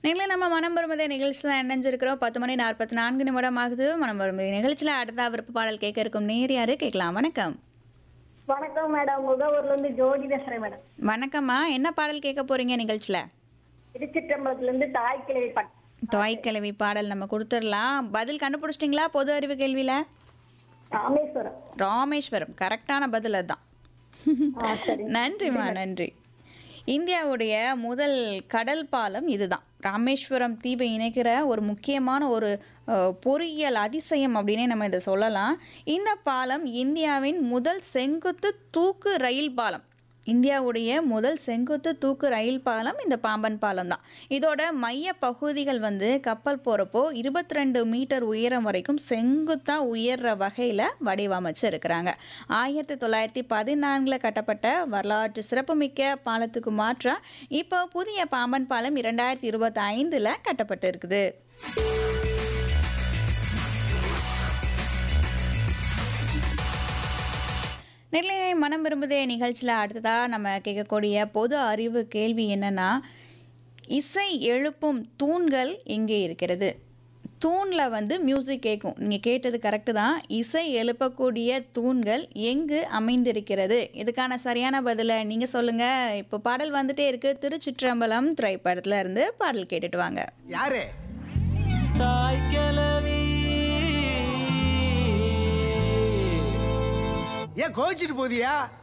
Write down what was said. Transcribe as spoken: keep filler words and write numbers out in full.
நீங்களே நம்ம மனம் வரும்பதே நிகழ்ச்சியில் இணைஞ்சிருக்கிறோம். பத்து மணி நாற்பத்தி நான்கு நிமிடம் ஆகுது. மனம் வரும்பதே நிகழ்ச்சியில் அடுத்த விருப்ப பாடல் கேட்க இருக்கும் நேர் யாரு கேட்கலாம். வணக்கம். வணக்கம் மேடம். முகவூர்ல இருந்து ஜோதி பேசுறேன் மேடம். வணக்கம்மா. என்ன பாடல் கேட்க போறீங்க நிகழ்ச்சியில்? திருச்சிற்றம்பலத்துல இருந்து தாய் கிளவி பட் தாய்க்கிழவி பாடல் நம்ம கொடுத்துடலாம். பதில் கண்டுபிடிச்சிட்டிங்களா? பொது அறிவு கேள்வியில ராமேஸ்வரம். ராமேஸ்வரம் கரெக்டான பதில் அதுதான். ஆ, சரி. நன்றிம்மா, நன்றி. இந்தியாவுடைய முதல் கடல் பாலம் இதுதான். ராமேஸ்வரம் தீவை இணைக்கிற ஒரு முக்கியமான ஒரு அஹ், பொறியியல் அதிசயம் அப்படின்னே நம்ம இதை சொல்லலாம். இந்த பாலம் இந்தியாவின் முதல் செங்குத்து தூக்கு ரயில் பாலம். இந்தியாவுடைய முதல் செங்குத்து தூக்கு ரயில் பாலம் இந்த பாம்பன் பாலம் தான். இதோட மைய பகுதிகள் வந்து கப்பல் போகிறப்போ இருபத்தி ரெண்டு மீட்டர் உயரம் வரைக்கும் செங்குத்தாக உயர்ற வகையில் வடிவமைச்சு இருக்கிறாங்க. ஆயிரத்தி தொள்ளாயிரத்தி பதினான்கில் கட்டப்பட்ட வரலாற்று சிறப்புமிக்க பாலத்துக்கு மாற்றா இப்போ புதிய பாம்பன் பாலம் இரண்டாயிரத்தி இருபத்தி ஐந்தில் கட்டப்பட்டு இருக்குது. நெல்லையை மனம் விரும்புதே நிகழ்ச்சியில் அடுத்ததாக நம்ம கேட்கக்கூடிய பொது அறிவு கேள்வி என்னன்னா, இசை எழுப்பும் தூண்கள் எங்கே இருக்கிறது? தூணில் வந்து மியூசிக் கேட்கும். நீங்கள் கேட்டது கரெக்டு தான். இசை எழுப்பக்கூடிய தூண்கள் எங்கு அமைந்திருக்கிறது? இதுக்கான சரியான பதிலை நீங்கள் சொல்லுங்கள். இப்போ பாடல் வந்துட்டே இருக்கு. திருச்சிற்றம்பலம் திரைப்படத்தில் இருந்து பாடல் கேட்டுட்டு வாங்க. யாரு தாய் கிழவி ஏன் கோச்சிட்டு போதியா?